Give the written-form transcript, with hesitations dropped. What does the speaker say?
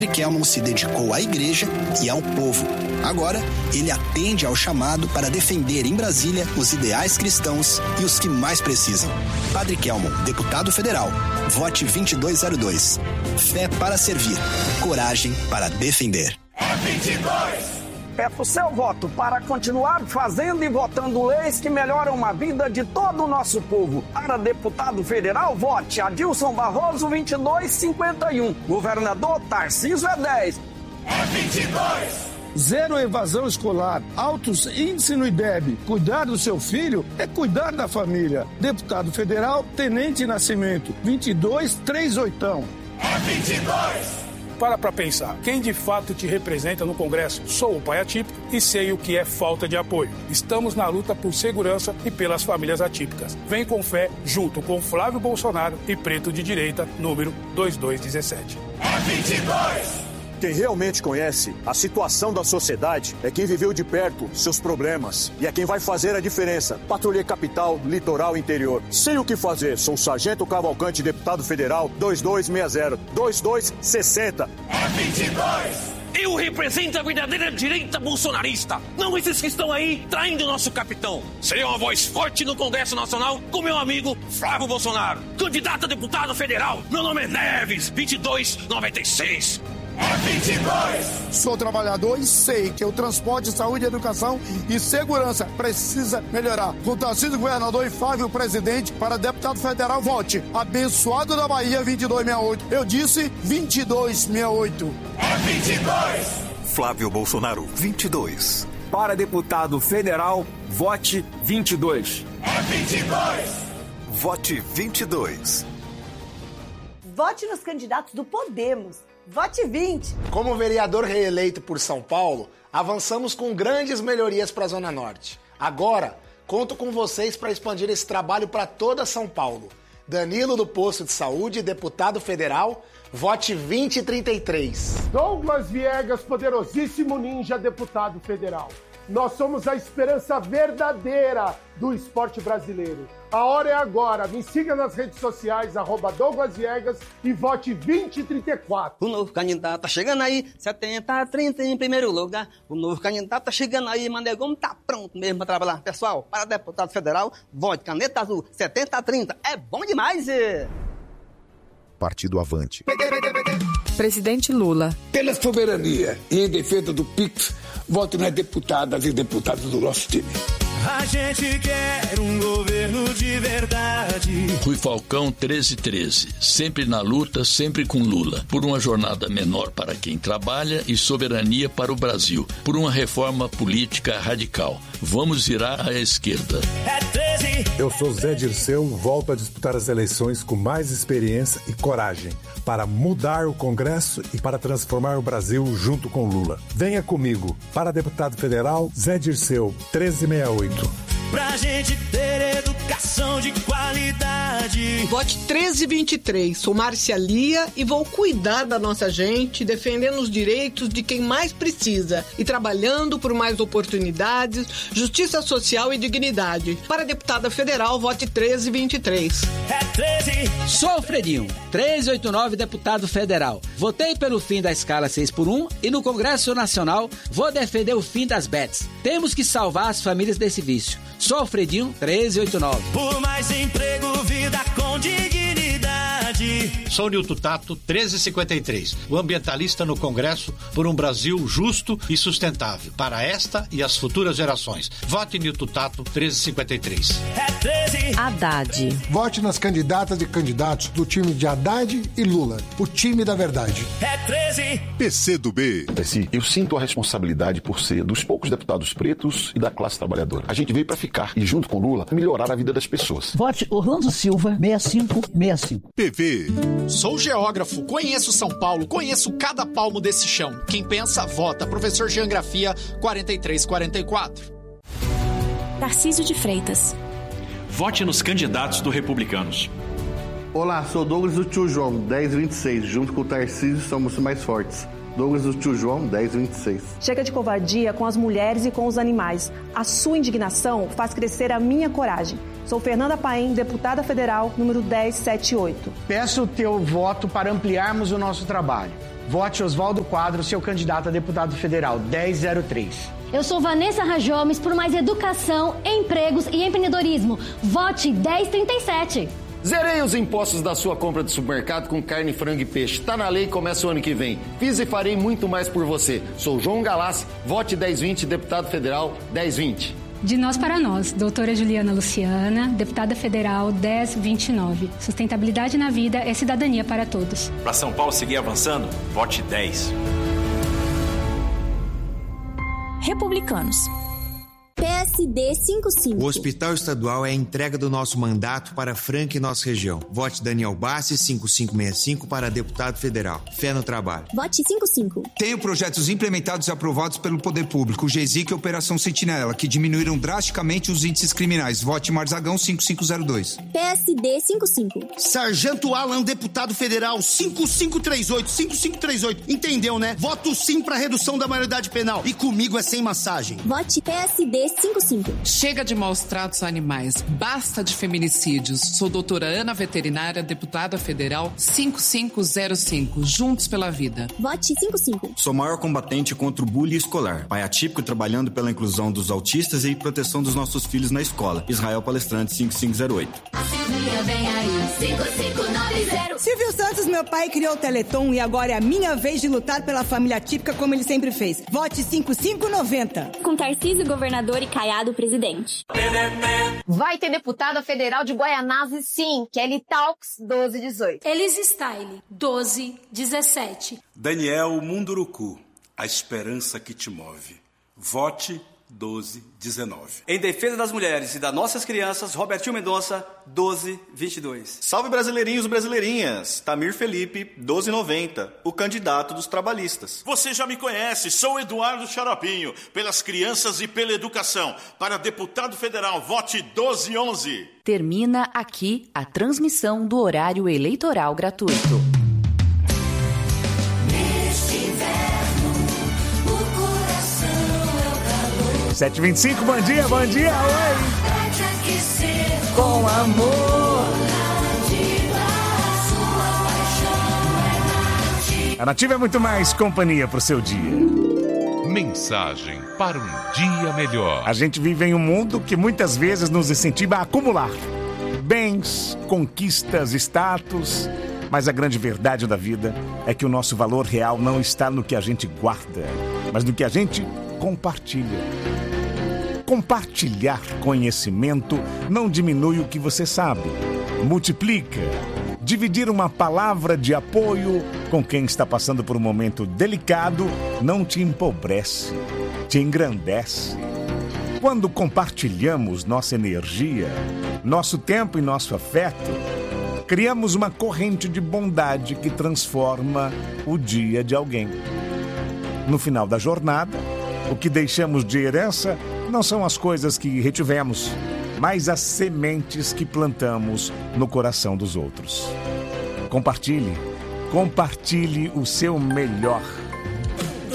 Kelmon se dedicou à igreja e ao povo. Agora, ele atende ao chamado para defender em Brasília os ideais cristãos e os que mais precisam. Padre Kelmon, deputado federal. Vote 2202. Fé para servir. Coragem para defender. É 22! Peço seu voto para continuar fazendo e votando leis que melhoram a vida de todo o nosso povo. Para deputado federal, vote Adilson Barroso 2251. Governador Tarcísio é 10. É 22! Zero evasão escolar, altos índices no IDEB. Cuidar do seu filho é cuidar da família. Deputado federal, Tenente Nascimento 2238. É 22! Para pensar, quem de fato te representa no Congresso? Sou o pai atípico e sei o que é falta de apoio. Estamos na luta por segurança e pelas famílias atípicas. Vem com fé, junto com Flávio Bolsonaro e Preto de Direita, número 2217. É 22! Quem realmente conhece a situação da sociedade é quem viveu de perto seus problemas. E é quem vai fazer a diferença. Patrulha Capital, Litoral, Interior. Sei o que fazer. Sou o Sargento Cavalcante, deputado federal, 2260. É 22! Eu represento a verdadeira direita bolsonarista, não esses que estão aí traindo o nosso capitão. Serei uma voz forte no Congresso Nacional com meu amigo Flávio Bolsonaro. Candidato a deputado federal, meu nome é Neves, 2296. É 22! Sou trabalhador e sei que o transporte, saúde, educação e segurança precisa melhorar. Com Tarcísio governador e Flávio presidente, para deputado federal, vote abençoado da Bahia 2268. Eu disse 2268. É 22! Flávio Bolsonaro, 22. Para deputado federal, vote 22. É 22! Vote 22. Vote nos candidatos do Podemos. Vote 20. Como vereador reeleito por São Paulo, avançamos com grandes melhorias para a Zona Norte. Agora, conto com vocês para expandir esse trabalho para toda São Paulo. Danilo do Posto de Saúde, deputado federal, vote 2033. Douglas Viegas, poderosíssimo ninja, deputado federal. Nós somos a esperança verdadeira do esporte brasileiro. A hora é agora. Me siga nas redes sociais, @Douglas Viegas e vote 2034. O novo candidato tá chegando aí, 70-30 em primeiro lugar. O novo candidato tá chegando aí, Manegão tá pronto mesmo pra trabalhar. Pessoal, para deputado federal, vote caneta azul, 70-30. É bom demais! Partido Avante. Presidente Lula. Pela soberania e em defesa do PIX, voto nas deputadas e deputados do nosso time. A gente quer um governo de verdade. Rui Falcão, 1313. Sempre na luta, sempre com Lula. Por uma jornada menor para quem trabalha e soberania para o Brasil. Por uma reforma política radical. Vamos virar à esquerda. É 13. Eu sou Zé Dirceu, volto a disputar as eleições com mais experiência e coragem. Para mudar o Congresso e para transformar o Brasil junto com Lula. Venha comigo. Para deputado federal, Zé Dirceu, 1368. Pra gente ter educação de qualidade. Vote 1323. Sou Márcia Lia e vou cuidar da nossa gente, defendendo os direitos de quem mais precisa e trabalhando por mais oportunidades, justiça social e dignidade. Para deputada federal, vote 1323. É 13. Sou o Fredinho, 389, deputado federal. Votei pelo fim da escala 6x1 e no Congresso Nacional vou defender o fim das bets. Temos que salvar as famílias desse vício. Sou Alfredinho, 1389. Por mais emprego, vida com dignidade. Sou Nilton Tato, 1353. O ambientalista no Congresso por um Brasil justo e sustentável. Para esta e as futuras gerações. Vote Nilton Tato, 1353. É 13. Haddad. Vote nas candidatas e candidatos do time de Haddad e Lula. O time da verdade. É 13. PCdoB. Eu sinto a responsabilidade por ser dos poucos deputados pretos e da classe trabalhadora. A gente veio para ficar e, junto com Lula, melhorar a vida das pessoas. Vote Orlando Silva, 6565. PV. Sou geógrafo, conheço São Paulo, conheço cada palmo desse chão. Quem pensa, vota. Professor Geografia, 4344. Tarcísio de Freitas. Vote nos candidatos do Republicanos. Olá, sou Douglas do Tio João, 1026. Junto com o Tarcísio, somos mais fortes. Douglas do Tio João, 1026. Chega de covardia com as mulheres e com os animais. A sua indignação faz crescer a minha coragem. Sou Fernanda Paim, deputada federal, número 1078. Peço o teu voto para ampliarmos o nosso trabalho. Vote Oswaldo Quadros, seu candidato a deputado federal, 1003. Eu sou Vanessa Rajomes, por mais educação, empregos e empreendedorismo. Vote 1037. Zerei os impostos da sua compra de supermercado com carne, frango e peixe. Tá na lei e começa o ano que vem. Fiz e farei muito mais por você. Sou João Galassi, vote 1020, deputado federal 1020. De nós para nós, doutora Juliana Luciana, deputada federal 1029. Sustentabilidade na vida é cidadania para todos. Para São Paulo seguir avançando, vote 10. Republicanos. PSD 55. O Hospital Estadual é a entrega do nosso mandato para Franca e nossa região. Vote Daniel Bassi, 5565, para deputado federal. Fé no trabalho. Vote 55. Tenho projetos implementados e aprovados pelo Poder Público, o GESIC e a Operação Sentinela, que diminuíram drasticamente os índices criminais. Vote Marzagão, 5502. PSD 55. Sargento Alan, deputado federal, 5538, 5538. Entendeu, né? Voto sim para redução da maioridade penal. E comigo é sem massagem. Vote PSD 55. Chega de maus tratos a animais. Basta de feminicídios. Sou doutora Ana Veterinária, deputada federal 5505. Juntos pela vida. Vote 55. Sou maior combatente contra o bullying escolar. Pai atípico trabalhando pela inclusão dos autistas e proteção dos nossos filhos na escola. Israel Palestrante 5508. A Silvia vem aí. 5590. Silvio Santos, meu pai, criou o Teleton e agora é a minha vez de lutar pela família típica como ele sempre fez. Vote 5590. Com Tarcísio governador e Caiado presidente. Vai ter deputada federal de Guaianazes, sim. Kelly Talks, 1218. Elis Style, 1217. Daniel Munduruku, a esperança que te move. Vote 1219. Em defesa das mulheres e das nossas crianças, Robertinho Mendonça, 1222. Salve brasileirinhos e brasileirinhas. Tamir Felipe, 1290, o candidato dos trabalhistas. Você já me conhece, sou Eduardo Xaropinho, pelas crianças e pela educação. Para deputado federal, vote 1211. Termina aqui a transmissão do horário eleitoral gratuito. 7h25, bom dia, oi! Com amor. A Nativa é muito mais companhia pro seu dia. Mensagem para um dia melhor. A gente vive em um mundo que muitas vezes nos incentiva a acumular bens, conquistas, status, mas a grande verdade da vida é que o nosso valor real não está no que a gente guarda, mas no que a gente compartilha. Compartilhar conhecimento não diminui o que você sabe, multiplica. Dividir uma palavra de apoio com quem está passando por um momento delicado não te empobrece, te engrandece. Quando compartilhamos nossa energia, nosso tempo e nosso afeto, criamos uma corrente de bondade que transforma o dia de alguém. No final da jornada, o que deixamos de herança não são as coisas que retivemos, mas as sementes que plantamos no coração dos outros. Compartilhe o seu melhor.